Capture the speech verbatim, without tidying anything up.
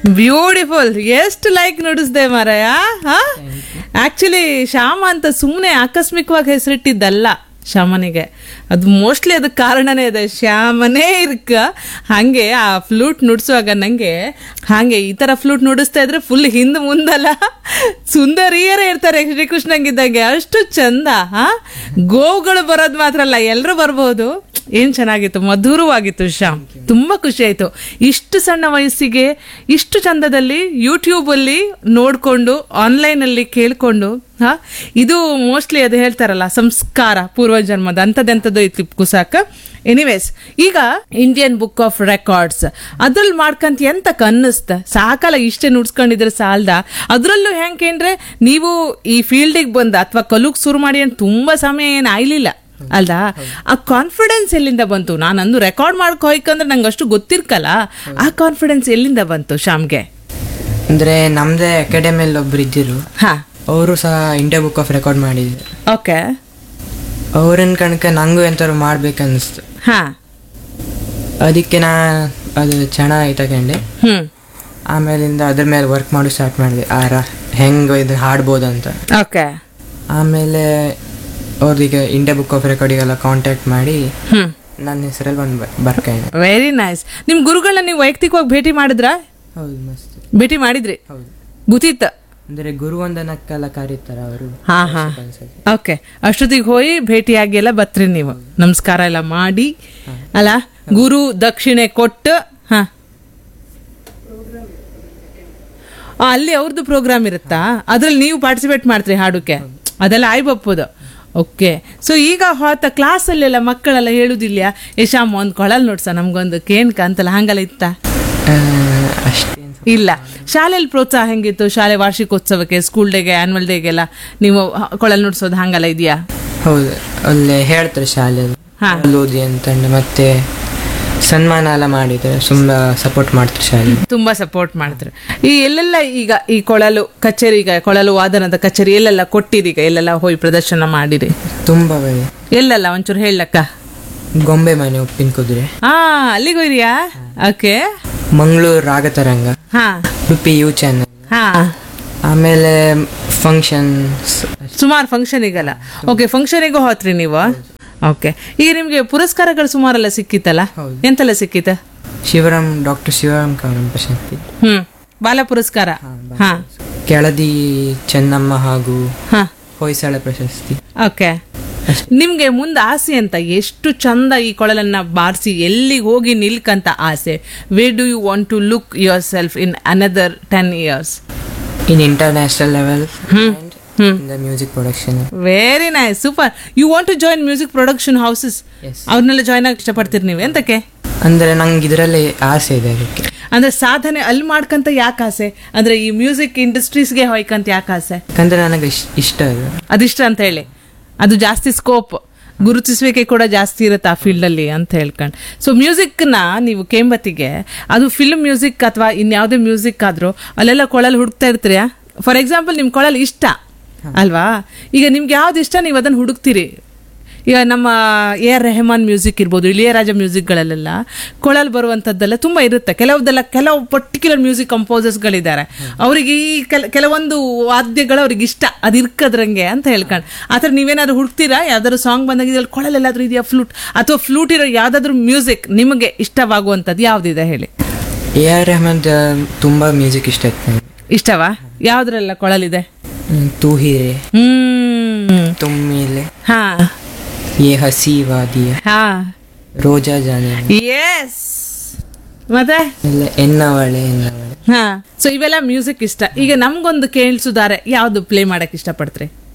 Beautiful. ಎಷ್ಟು like ನುಡಿಸ್ದೆ ಮಾರಾಯ. Actually Shyama ಅಂತ ಸುಮ್ಮನೆ ಆಕಸ್ಮಿಕವಾಗಿ ಹೆಸರಿಟ್ಟಿದ್ದಲ್ಲ ಶ್ಯಾಮನಿಗೆ. ಅದು ಮೋಸ್ಟ್ಲಿ ಅದಕ್ಕೆ ಕಾರಣನೇ ಇದೆ, ಶ್ಯಾಮನೇ ಇರ್ಕ. ಹಾಗೆ ಆ ಫ್ಲೂಟ್ ನುಡಿಸುವಾಗ ನಂಗೆ ಹಾಗೆ ಈ ತರ ಫ್ಲೂಟ್ ನುಡಿಸ್ತಾ ಇದ್ರೆ ಫುಲ್ ಹಿಂದ್ ಮುಂದಲ್ಲ ಸುಂದರಿಯರೇ ಇರ್ತಾರೆ ಶ್ರೀಕೃಷ್ಣಂಗಿದ್ದಂಗೆ, ಅಷ್ಟು ಚಂದ. ಹಾ, ಗೋವುಗಳು ಬರೋದು ಮಾತ್ರ ಅಲ್ಲ, ಎಲ್ಲರೂ ಬರ್ಬೋದು. ಏನ್ ಚೆನ್ನಾಗಿತ್ತು, ಮಧುರವಾಗಿತ್ತು ಶ್ಯಾಮ್. ತುಂಬಾ ಖುಷಿ ಆಯ್ತು. ಇಷ್ಟು ಸಣ್ಣ ವಯಸ್ಸಿಗೆ ಇಷ್ಟು ಚಂದದಲ್ಲಿ ಯೂಟ್ಯೂಬ್ ಅಲ್ಲಿ ನೋಡ್ಕೊಂಡು ಆನ್ಲೈನ್ ಅಲ್ಲಿ ಕೇಳ್ಕೊಂಡು, ಹಾ, ಇದು ಮೋಸ್ಟ್ಲಿ ಅದು ಹೇಳ್ತಾರಲ್ಲ ಸಂಸ್ಕಾರ ಪೂರ್ವಜನ್ಮದ ಅಂತದೆಂತದ್ದು ಇತ್ತು ಕುಸಾಕ. ಎನಿವೇಸ್, ಈಗ ಇಂಡಿಯನ್ ಬುಕ್ ಆಫ್ ರೆಕಾರ್ಡ್ಸ್ ಅದ್ರಲ್ಲಿ ಮಾಡ್ಕಂತ ಎಂತಕ್ ಅನ್ನಿಸ್ತ, ಸಾಕಲ್ಲ ಇಷ್ಟೇ ನುಡ್ಸ್ಕೊಂಡಿದ್ರೆ ಸಾಲ್ದ. ಅದ್ರಲ್ಲೂ ಹೆಂಗೇನ್ರೆ ನೀವು ಈ ಫೀಲ್ಡಿಗೆ ಬಂದ ಅಥವಾ ಕಲುಗ್ ಶುರು ಮಾಡಿ ಅಂತ ತುಂಬಾ ಸಮಯ ಏನ್ ಆಯ್ಲಿಲ್ಲ ಅಲ್ದಾ? ಆ ಕಾನ್ಫಿಡೆನ್ಸ್ ಎಲ್ಲಿಂದ ಬಂತು? ನಾನಂದು ರೆಕಾರ್ಡ್ ಮಾಡ್ಕೊ ಹೋಯ್ಕಂದ್ರೆ ನಂಗೆ ಅಷ್ಟು ಗೊತ್ತಿರ್ಕಲ್ಲ, ಆ ಕಾನ್ಫಿಡೆನ್ಸ್ ಎಲ್ಲಿಂದ ಬಂತು ಶ್ಯಾಮ್ಗೆ? ಅಂದ್ರೆ ನಮ್ದೇ ಅಕಾಡೆಮಿಯಲ್ಲಿ ಒಬ್ರು ಇದ್ದಿರು, ಹಾ, ಅವರು ಸಹ ಇಂಡಿಯಾ ಬುಕ್ ಆಫ್ ರೆಕಾರ್ಡ್ ಮಾಡಿದ್ರು. ಓಕೆ. ಅವ್ರನ್ ಕಣಕ ನಂಗೂ ಎಂತಾರು ಮಾಡ್ಬೇಕನ್ನಿಸ್ತು. ಹಾ, ಅದಕ್ಕೆ ನಾ ಅದು ಚೆನ್ನಾಗಿ ತಗೊಂಡೆ. ಹ್ಮ್, ಆಮೇಲಿಂದ ಅದ್ರ ಮೇಲೆ ವರ್ಕ್ ಮಾಡಿ ಸ್ಟಾರ್ಟ್ ಮಾಡಿದೆ, ಆರ ಹೆಂಗ್ ಇದು ಹಾಡ್ಬೋದಂತ. ಓಕೆ. ಆಮೇಲೆ ಅವ್ರಿಗೆ ಇಂಡಿಯಾ ಬುಕ್ ಆಫ್ ರೆಕಾರ್ಡಿಗೆಲ್ಲ ಕಾಂಟ್ಯಾಕ್ಟ್ ಮಾಡಿ ಹ್ಮ್, ನನ್ನ ಹೆಸರಲ್ಲಿ ಒಂದು ಬರ್ಕಾಯಿದೆ. Very nice. ನಿಮ್ ಗುರುಗಳನ್ನ ನೀವು ವೈಯಕ್ತಿಕವಾಗಿ ಭೇಟಿ ಮಾಡಿದ್ರಾ? ಹೌದು, ಮಸ್ತ್ ಭೇಟಿ ಮಾಡಿದ್ರಿ? ಹೌದು. ಗೊತ್ತಿತ್ತ? ಅಂದ್ರೆ ಗುರುವಂದನಕ್ಕೆಲ್ಲ ಕರೀತಾರ ಅವರು. ಹಾ ಹಾ, ಓಕೆ. ಅಷ್ಟೊತ್ತಿಗೆ ಹೋಗಿ ಭೇಟಿಯಾಗಿ ಎಲ್ಲ ಬತ್ರಿ ನೀವು, ನಮಸ್ಕಾರ ಎಲ್ಲ ಮಾಡಿ ಅಲ್ಲ, ಗುರು ದಕ್ಷಿಣೆ ಕೊಟ್ಟು. ಹಾ, ಅಲ್ಲಿ ಅವ್ರದ್ದು ಪ್ರೋಗ್ರಾಮ್ ಇರುತ್ತಾ, ಅದ್ರಲ್ಲಿ ನೀವು ಪಾರ್ಟಿಸಿಪೇಟ್ ಮಾಡ್ತೀರಿ ಹಾಡುಕ್ಕೆ, ಅದೆಲ್ಲ ಆಯ್ಬಪ್ಪದು. ಓಕೆ. ಸೊ ಈಗ ಹೊತ್ತ ಕ್ಲಾಸಲ್ಲೆಲ್ಲ ಮಕ್ಕಳೆಲ್ಲ ಹೇಳುದಿಲ್ಲ, ಯಶಾಮ್ ಒಂದ್ ಕೊಳಲ್ ನೋಡ್ಸ ನಮ್ಗೊಂದು ಕೇನ್ಕ ಅಂತಲ್ಲ, ಹಂಗಲ್ಲ ಇತ್ತ? ಅಷ್ಟೇ ಇಲ್ಲ. ಶಾಲೆಯಲ್ಲಿ ಪ್ರೋತ್ಸಾಹ ಹೆಂಗಿತ್ತು? ಶಾಲೆ ವಾರ್ಷಿಕೋತ್ಸವಕ್ಕೆ, ಸ್ಕೂಲ್ ಡೇಗೆ, ಆನ್ಯುವಲ್ ಡೇಗೆಲ್ಲ ನೀವು ಕೊಳಲ್ ನುಡ್ಸೋದು ಹಂಗಲ್ಲ ಇದೆಯಾ? ಹೌದು, ಅಲ್ಲೇ ಹೇಳ್ತಾರೆ ಶಾಲೆಯಲ್ಲಿ ಓದಿ ಅಂತಂದು, ಮತ್ತೆ ಸನ್ಮಾನ ಎಲ್ಲ ಮಾಡಿದ್ರೆ ತುಂಬಾ ಸಪೋರ್ಟ್ ಮಾಡ್ತಾರೆ ಶಾಲೆ, ತುಂಬಾ ಸಪೋರ್ಟ್ ಮಾಡ್ತಾರೆ. ಈ ಎಲ್ಲೆಲ್ಲ ಈಗ ಈ ಕೊಳಲು ಕಚೇರಿ, ಈಗ ಕೊಳಲು ವಾದನದ ಕಚೇರಿ ಎಲ್ಲೆಲ್ಲ ಕೊಟ್ಟಿರಿ, ಈಗ ಎಲ್ಲೆಲ್ಲ ಹೋಗಿ ಪ್ರದರ್ಶನ ಮಾಡಿರಿ? ತುಂಬಾ ಎಲ್ಲೆಲ್ಲ ಒಂಚೂರು ಹೇಳಕ್ಕ. ಗೊಂಬೆ ಮನೆ, ಉಪ್ಪಿನ ಕುದುರೆ. ಹಾ, ಅಲ್ಲಿಗೆ ಹೋಯ್ರಿಯಾ? ಓಕೆ. ಮಂಗಳೂರು ರಾಗತರಂಗ, ಹಾ, ಉಡುಪಿ ಯು ಚಾನಲ್, ಹಾ, ಆಮೇಲೆ ಫಂಕ್ಷನ್, ಸುಮಾರು ಫಂಕ್ಷನಿಗಲ್ಲ. ಓಕೆ, ಫಂಕ್ಷನಿಗೂ ಹೋತ್ರಿ ನೀವು? ಓಕೆ. ಈಗ ನಿಮ್ಗೆ ಪುರಸ್ಕಾರಗಳು ಸುಮಾರೆಲ್ಲ ಸಿಕ್ಕಿತ್ತಲ್ಲ, ಎಂತೆಲ್ಲ ಸಿಕ್ಕಿತ್ತ? ಶಿವರಾಮ್, ಡಾಕ್ಟರ್ ಶಿವರಾಮ್ ಕಾರಂತ ಪ್ರಶಸ್ತಿ, ಹ್ಮ್, ಬಾಲ ಪುರಸ್ಕಾರ, ಹಾ, ಕೆಳದಿ ಚೆನ್ನಮ್ಮ ಹಾಗೂ ಹಾ, ಹೊಯ್ಸಳ ಪ್ರಶಸ್ತಿ. ಓಕೆ. ನಿಮ್ಗೆ ಮುಂದೆ ಆಸೆ ಅಂತ, ಎಷ್ಟು ಚಂದ ಈ ಕೊಳಲನ್ನ ಬಾರಿಸಿ ಎಲ್ಲಿಗೆ ಹೋಗಿ ನಿಲ್ಕಂತ ಆಸೆ? Where do you want to look your self in another ten years? In international level, Hmm. in the music production. Very nice, super. You want to join music production houses? Yes. ಅವ್ರನ್ನೆಲ್ಲ join ಆಗಿ ಇಷ್ಟಪಡ್ತೀರಿ ನೀವು? ಎಂತಕ್ಕೆ? ಅಂದ್ರೆ ನಂಗೆ ಇದರಲ್ಲಿ ಆಸೆ ಇದೆ ಅದಕ್ಕೆ. ಅಂದ್ರೆ ಸಾಧನೆ ಅಲ್ಲಿ ಮಾಡ್ಕಂತ ಯಾಕೆ ಆಸೆ? ಅಂದ್ರೆ ಈ ಮ್ಯೂಸಿಕ್ ಇಂಡಸ್ಟ್ರೀಸ್ಗೆ ಹೋಯ್ಕಂತ ಯಾಕೆ ಆಸೆ? ಯಾಕಂದ್ರೆ ನನಗೆ ಇಷ್ಟ ಅದು, ಅದಿಷ್ಟ ಅಂತ ಹೇಳಿ, ಅದು ಜಾಸ್ತಿ ಸ್ಕೋಪ್, ಗುರುತಿಸುವಿಕೆ ಕೂಡ ಜಾಸ್ತಿ ಇರುತ್ತೆ ಆ ಫೀಲ್ಡ್ ಅಲ್ಲಿ ಅಂತ ಹೇಳ್ಕೊಂಡು. ಸೊ ಮ್ಯೂಸಿಕ್ ನ ನೀವು ಕೇಂಬತ್ತಿಗೆ, ಅದು ಫಿಲ್ಮ್ ಮ್ಯೂಸಿಕ್ ಅಥವಾ ಇನ್ಯಾವುದೇ ಮ್ಯೂಸಿಕ್ ಆದ್ರೂ ಅಲ್ಲೆಲ್ಲ ಕೊಳಲ್ ಹುಡುಕ್ತಾ ಇರ್ತೀರಾ? ಫಾರ್ ಎಕ್ಸಾಂಪಲ್ ನಿಮ್ ಕೊಳಲ್ ಇಷ್ಟ ಅಲ್ವಾ? ಈಗ ನಿಮ್ಗೆ ಯಾವ್ದು ಇಷ್ಟ ನೀವು ಅದನ್ನ ಹುಡುಕ್ತೀರಿ. ಈಗ ನಮ್ಮ ಎ ಆರ್ ರೆಹಮಾನ್ ಮ್ಯೂಸಿಕ್ ಇರ್ಬೋದು, ಇಳಿಯರಾಜ ಮ್ಯೂಸಿಕ್ಗಳಲ್ಲೆಲ್ಲ ಕೊಳಲ್ ಬರುವಂಥದ್ದೆಲ್ಲ ತುಂಬ ಇರುತ್ತೆ. ಕೆಲವುದೆಲ್ಲ ಕೆಲವು ಪರ್ಟಿಕ್ಯುಲರ್ ಮ್ಯೂಸಿಕ್ ಕಂಪೋಸರ್ಸ್ಗಳಿದ್ದಾರೆ, ಅವರಿಗೆ ಈ ಕೆಲ ಕೆಲವೊಂದು ವಾದ್ಯಗಳು ಅವ್ರಿಗೆ ಇಷ್ಟ, ಅದು ಇರ್ಕದ್ರಂಗೆ ಅಂತ ಹೇಳ್ಕೊಂಡು. ಆ ಥರ ನೀವೇನಾದ್ರು ಹುಡುಕ್ತೀರಾ? ಯಾವ್ದಾದ್ರು ಸಾಂಗ್ ಬಂದಾಗ ಇದ್ರಲ್ಲಿ ಕೊಳಲ್ ಎಲ್ಲಾದ್ರೂ ಇದೆಯಾ, ಫ್ಲೂಟ್ ಅಥವಾ ಫ್ಲೂಟ್ ಇರೋ ಯಾವ್ದಾದ್ರು ಮ್ಯೂಸಿಕ್ ನಿಮಗೆ ಇಷ್ಟವಾಗುವಂಥದ್ದು ಯಾವುದಿದೆ ಹೇಳಿ? ಎ ಆರ್ ರೆಹಮಾನ್ ತುಂಬಾ ಮ್ಯೂಸಿಕ್ ಇಷ್ಟ ಇತ್ತು. ಇಷ್ಟವಾ? ಯಾವ್ದ್ರೆಲ್ಲ ಕೊಳಲಿದೆ? ತೂ ಹೀರೆ, ಹ್ಮ್, ತುಮ್ಮಿಲೆ, ಹಾ, ಯೇ ಹಸಿ ವಾದಿಯ, ಹಾ, ರೋಜಾ ಜಾನೆ, ಎಸ್, ಮತ್ತೆ ಎನ್ನವಳೆ ಎನ್ನವಳೆ. ಹಾ. ಸೊ ಇವೆಲ್ಲ ಮ್ಯೂಸಿಕ್ ಇಷ್ಟ. ಈಗ ನಮ್ಗೊಂದು ಕೇಳಿಸುದಾರೆ, ಯಾವ್ದು ಪ್ಲೇ ಮಾಡಕ್ ಇಷ್ಟಪಡ್ತೀರಿ?